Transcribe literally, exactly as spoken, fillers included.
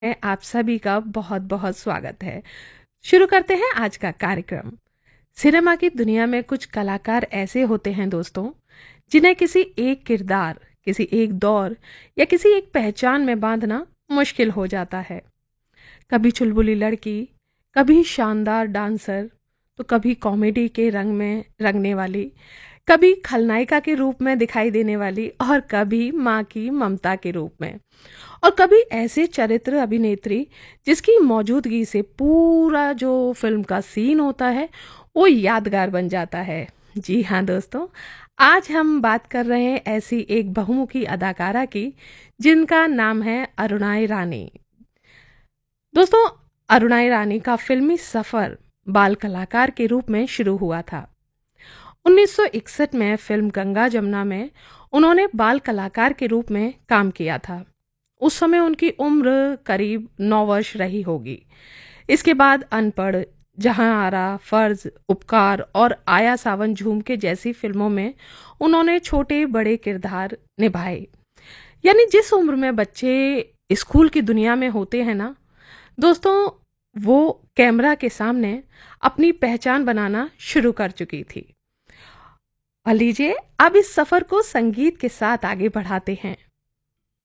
में आप सभी का बहुत बहुत स्वागत है। शुरू करते हैं आज का कार्यक्रम। सिनेमा की दुनिया में कुछ कलाकार ऐसे होते हैं दोस्तों, जिन्हें किसी एक किरदार, किसी एक दौर या किसी एक पहचान में बांधना मुश्किल हो जाता है। कभी चुलबुली लड़की, कभी शानदार डांसर, तो कभी कॉमेडी के रंग में रंगने वाली, कभी खलनायिका के रूप में दिखाई देने वाली और कभी माँ की ममता के रूप में, और कभी ऐसे चरित्र अभिनेत्री जिसकी मौजूदगी से पूरा जो फिल्म का सीन होता है वो यादगार बन जाता है। जी हाँ दोस्तों, आज हम बात कर रहे हैं ऐसी एक बहुमुखी अदाकारा की जिनका नाम है अरुणा ईरानी। दोस्तों, अरुणा ईरानी का फिल्मी सफर बाल कलाकार के रूप में शुरू हुआ था। उन्नीस सौ इकसठ में फिल्म गंगा जमुना में उन्होंने बाल कलाकार के रूप में काम किया था। उस समय उनकी उम्र करीब नौ वर्ष रही होगी। इसके बाद अनपढ़, जहां आरा, फर्ज, उपकार और आया सावन झूमके जैसी फिल्मों में उन्होंने छोटे बड़े किरदार निभाए। यानी जिस उम्र में बच्चे स्कूल की दुनिया में होते हैं ना दोस्तों, वो कैमरा के सामने अपनी पहचान बनाना शुरू कर चुकी थी। और लीजिए अब इस सफर को संगीत के साथ आगे बढ़ाते हैं।